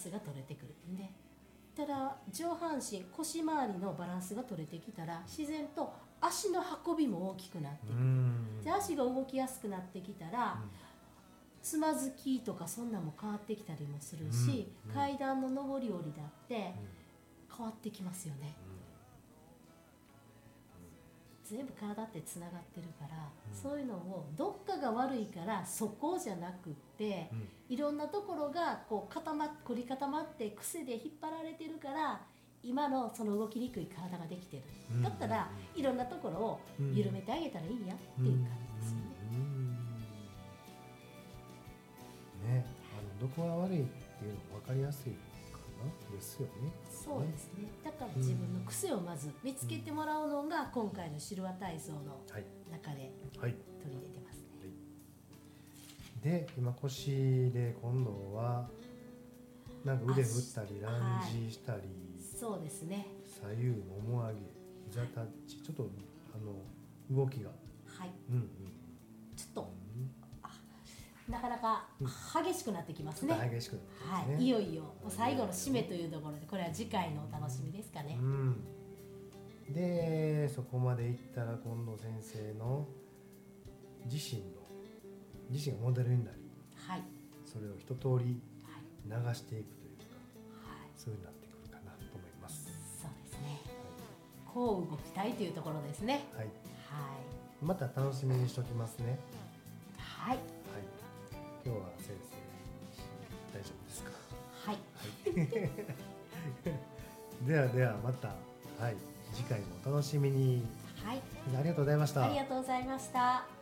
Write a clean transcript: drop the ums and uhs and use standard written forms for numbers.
スが取れてくるんで、ただ上半身腰回りのバランスが取れてきたら自然と足の運びも大きくなってくる。で足が動きやすくなってきたら、つまずきとかそんなも変わってきたりもするし、階段の上り下りだって変わってきますよね。全部体ってつながってるから、そういうのをどっかが悪いからそこじゃなくって、いろんなところがこう凝り固まって癖で引っ張られてるから今のその動きにくい体ができてる。だったらいろんなところを緩めてあげたらいいやっていう感じですよね。 どこが悪いっていうのが分かりやすいかなですよね。 そうですね。だから自分の癖をまず見つけてもらうのが今回のシルワ体操の中で取り入れてますね。 で今腰で今度はなんか腕振ったりランジしたり、 そうですね。 左右もも上げ膝タッチ、ちょっと動きがちょっとなかなか激しくなってきますね。 激しくなってきますね。 いよいよ最後の締めというところで、これは次回のお楽しみですかね。 でそこまでいったら今度先生の自身がモデルになり、それを一通り流していくというか、そういうになってくるかなと思います。 そうですね。こう動きたいというところですね。 また楽しみにしておきますね。今日は先生大丈夫ですか？ではまた次回もお楽しみに。ありがとうございました。 ありがとうございました。